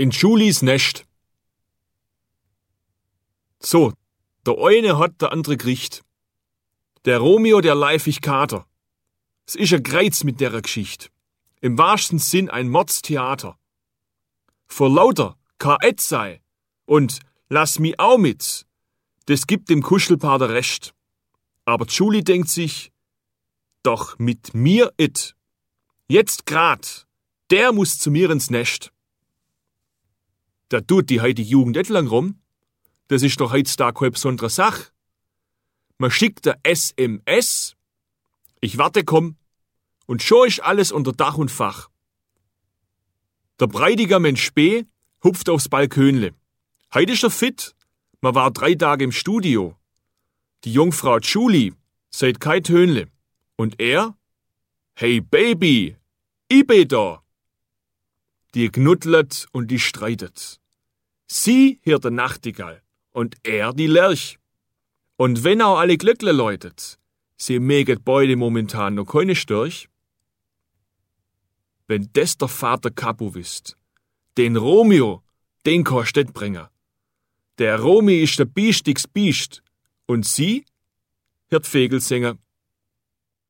In Julis Nest. So, der eine hat, der andere kriegt. Der Romeo, der leifig Kater. Es ist ein Greiz mit der Geschichte. Im wahrsten Sinn ein Mordstheater. Vor lauter K.Et. sei und lass mi auch mit, das gibt dem Kuschelpaar der Recht. Aber Julie denkt sich, doch mit mir it. Jetzt grad, der muss zu mir ins Nest. Da tut die heutige Jugend nicht lang rum. Das ist doch heutzutage keine besondere Sache. Man schickt der SMS, ich warte, komm, und schon ist alles unter Dach und Fach. Der Bräutigam in Spee hupft aufs Balkönle. Heute ist er fit, man war 3 Tage im Studio. Die Jungfrau Julie seid kein Tönle. Und er? Hey Baby, ich bin da. Die knuddelt und die streitet. Sie hört der Nachtigall und er die Lerch. Und wenn auch alle Glöckle läutet, sie mäget beide momentan noch keine Störch. Wenn das der Vater Capo wisst, den Romeo, den kannst du nicht bringen. Der Romi ist der biestigs Biest und sie hört Vögel singen.